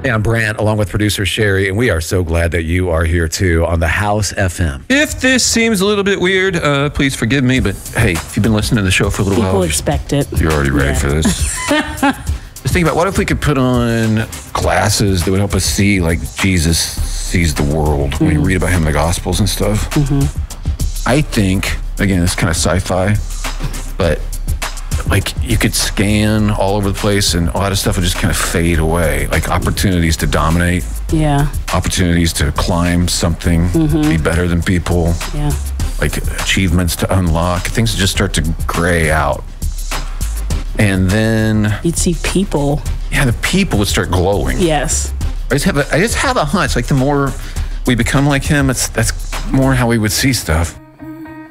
Hey, I'm Brant, along with producer Sherry, and we are so glad that you are here too on the House FM. If this seems a little bit weird, please forgive me, but hey, if you've been listening to the show for a little while, people expect it. You're already ready for this. Just think about, what if we could put on glasses that would help us see like Jesus sees the world when we read about him in the Gospels and stuff? I think, again, it's kind of sci-fi, but like you could scan all over the place and a lot of stuff would just kind of fade away. Like opportunities to dominate. Yeah. Opportunities to climb something, be better than people. Yeah. Like achievements to unlock. Things would just start to gray out. And then you'd see people. Yeah, the people would start glowing. Yes. I just have a hunch. Like the more we become like him, that's more how we would see stuff.